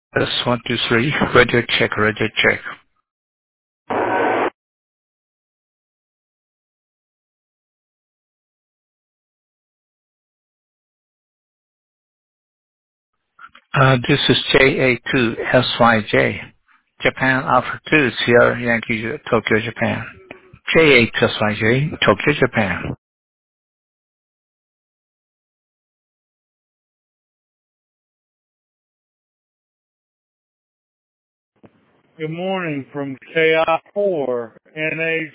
Test 1, 2, 3. Radio check, radio check. This is JA2SYJ. Japan Alpha 2, Sierra Yankee, Tokyo, Japan. JA2SYJ, Tokyo, Japan. Good morning from KI4 NH,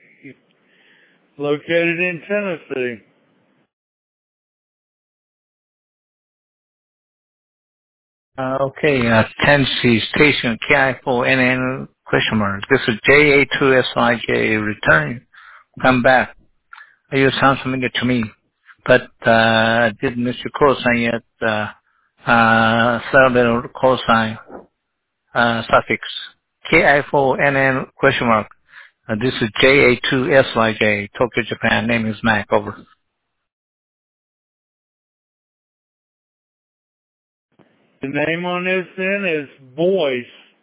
located in Tennessee. Tennessee Station, KI4NN, question mark. This is JA2SYJ, return. Come back. You sound familiar to me, but did Mr. Call sign yet? Several call sign suffix. KI4NN question mark. This is JA2SYJ, Tokyo, Japan. Name is Mac. Over. The name on this then is Boyce,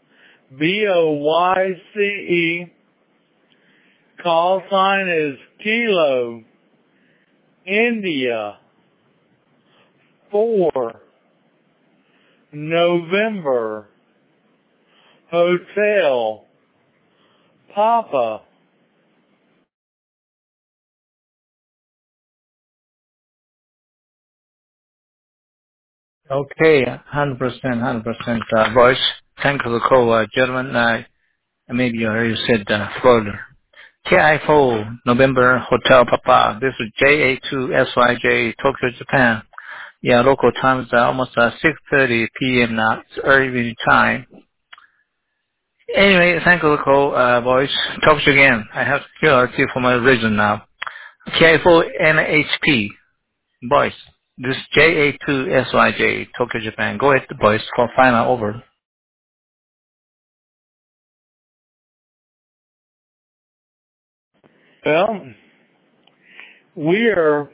B-O-Y-C-E. Call sign is Kilo, India, 4, November, Hotel, Papa. Okay, 100% voice. Thank you for the call, gentlemen. Maybe you already said Florida. KI4, November, Hotel Papa. This is JA2SYJ, Tokyo, Japan. Yeah, local time is almost 6:30 p.m. now. It's early evening time. Anyway, thank you for the call, boys. Talk to you again. I have security for my region now. KI4NHP, boys. This is JA2SYJ, Tokyo, Japan. Go ahead, boys. Call final over. Well, we are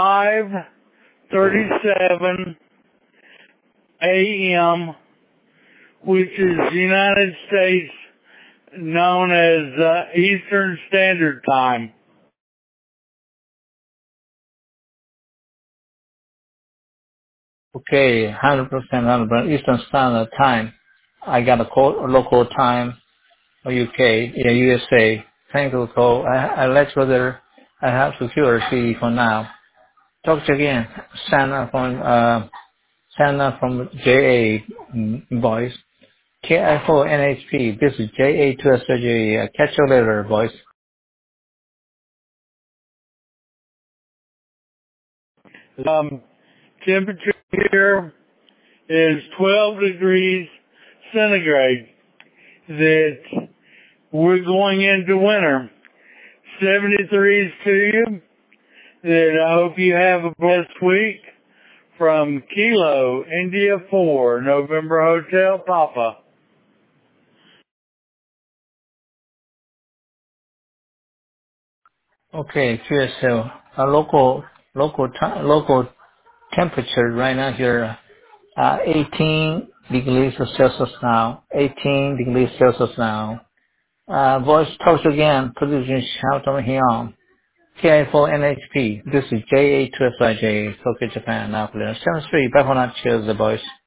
5:37 a.m., which is United States known as Eastern Standard Time. Okay, 100% Eastern Standard Time. I got a call, local time, UK, USA. Thank you for the call. I let you there. I have security for now. Talk to you again. Santa from JA, boys. KI4 NHP. This is JA2 surgery. Catch you later, boys. Temperature here is 12 degrees centigrade. That we're going into winter. 73s to you. That I hope you have a blessed week. From Kilo, India 4, November Hotel, Papa. Okay, QSL. Local temperature right now here, 18 degrees Celsius now. 18 degrees Celsius now. Voice talks again. Position Shelton Hyun. KI4 NHP. This is JA2SIJ, Tokyo, Japan. Now, 73. Back on that. Cheers, the boys.